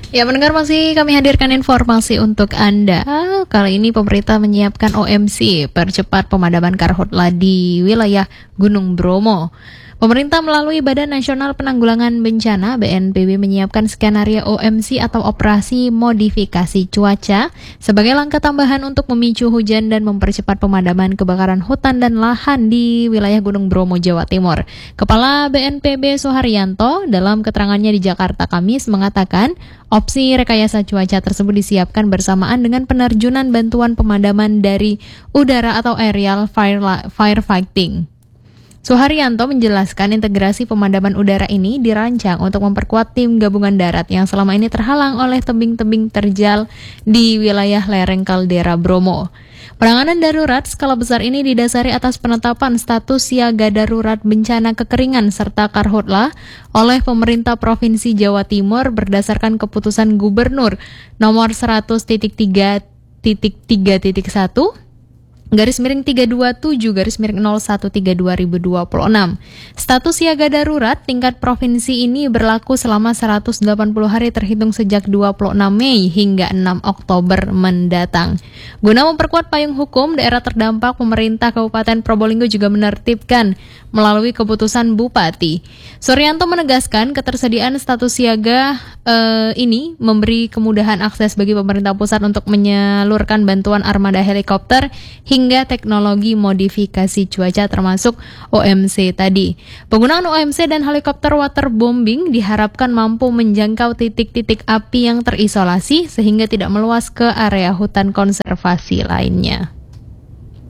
Ya, pendengar, masih kami hadirkan informasi untuk Anda. Kali ini pemerintah menyiapkan OMC, percepat pemadaman karhutla di wilayah Gunung Bromo. Pemerintah melalui Badan Nasional Penanggulangan Bencana (BNPB) menyiapkan skenario OMC atau operasi modifikasi cuaca sebagai langkah tambahan untuk memicu hujan dan mempercepat pemadaman kebakaran hutan dan lahan di wilayah Gunung Bromo, Jawa Timur. Kepala BNPB Suharyanto dalam keterangannya di Jakarta Kamis mengatakan opsi rekayasa cuaca tersebut disiapkan bersamaan dengan penerjunan bantuan pemadaman dari udara atau aerial firefighting. Suharyanto menjelaskan integrasi pemadaman udara ini dirancang untuk memperkuat tim gabungan darat yang selama ini terhalang oleh tebing-tebing terjal di wilayah lereng kaldera Bromo. Penanganan darurat skala besar ini didasari atas penetapan status siaga darurat bencana kekeringan serta karhutla oleh pemerintah Provinsi Jawa Timur berdasarkan keputusan Gubernur nomor 100.3.1 /327/01/2026. Status siaga darurat tingkat provinsi ini berlaku selama 180 hari terhitung sejak 26 Mei hingga 6 Oktober mendatang. Guna memperkuat payung hukum, daerah terdampak pemerintah Kabupaten Probolinggo juga menertibkan melalui keputusan Bupati. Suharyanto menegaskan ketersediaan status siaga ini memberi kemudahan akses bagi pemerintah pusat untuk menyalurkan bantuan armada helikopter hingga teknologi modifikasi cuaca termasuk OMC tadi. Penggunaan OMC dan helikopter waterbombing diharapkan mampu menjangkau titik-titik api yang terisolasi sehingga tidak meluas ke area hutan konservasi lainnya.